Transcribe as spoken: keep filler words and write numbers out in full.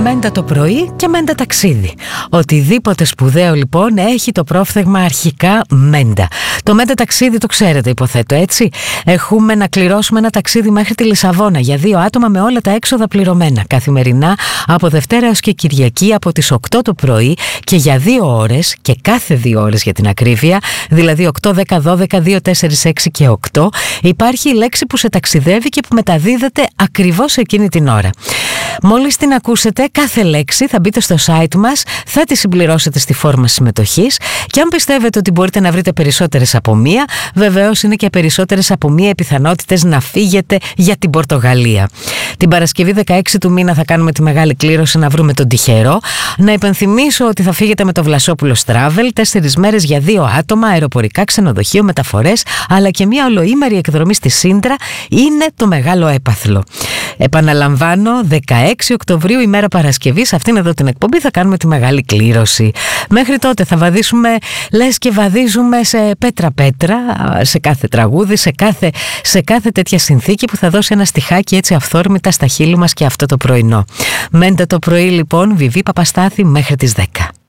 Μέντα το πρωί και μέντα ταξίδι. Οτιδήποτε σπουδαίο λοιπόν έχει το πρόφθεγμα αρχικά μέντα. Το μέντα ταξίδι το ξέρετε, υποθέτω, έτσι. Έχουμε να κληρώσουμε ένα ταξίδι μέχρι τη Λισαβόνα για δύο άτομα με όλα τα έξοδα πληρωμένα. Καθημερινά από Δευτέρα έως και Κυριακή από τις οκτώ το πρωί και για δύο ώρες και κάθε δύο ώρες για την ακρίβεια, δηλαδή οκτώ, δέκα, δώδεκα, δύο, τέσσερα, έξι και οκτώ, υπάρχει η λέξη που σε ταξιδεύει και που μεταδίδεται ακριβώς εκείνη την ώρα. Μόλις την ακούσετε, κάθε λέξη θα μπείτε στο site μας, θα τη συμπληρώσετε στη φόρμα συμμετοχής και αν πιστεύετε ότι μπορείτε να βρείτε περισσότερες από μία, βεβαίως είναι και περισσότερες από μία οι πιθανότητες να φύγετε για την Πορτογαλία. Την Παρασκευή δεκαέξι του μήνα θα κάνουμε τη μεγάλη κλήρωση να βρούμε τον τυχερό. Να υπενθυμίσω ότι θα φύγετε με το Βλασόπουλος Travel, τέσσερις μέρες για δύο άτομα, αεροπορικά, ξενοδοχείο, μεταφορές, αλλά και μια ολοήμερη εκδρομή στη Σύντρα. Είναι το μεγάλο έπαθλο. Επαναλαμβάνω, δεκαέξι Οκτωβρίου, ημέρα Παρασκευή, σε αυτήν εδώ την εκπομπή θα κάνουμε τη μεγάλη κλήρωση. Μέχρι τότε θα βαδίσουμε, λες και βαδίζουμε σε πέτρα-πέτρα, σε κάθε τραγούδι, σε κάθε, σε κάθε τέτοια συνθήκη που θα δώσει ένα στιχάκι έτσι αυθόρμητα στα χείλη μας και αυτό το πρωινό. Μέντα το πρωί λοιπόν, Βιβί Παπαστάθη μέχρι τις δέκα.